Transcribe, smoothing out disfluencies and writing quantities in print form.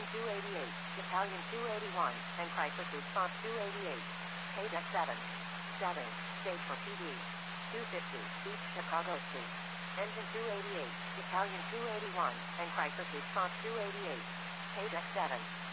288, Italian 281, and Chrysler Response 288. Pay deck 7. 7. Stage for PD. 250, East Chicago Street. Engine 288, Italian 281, and Chrysler Response 288. Pay deck 7.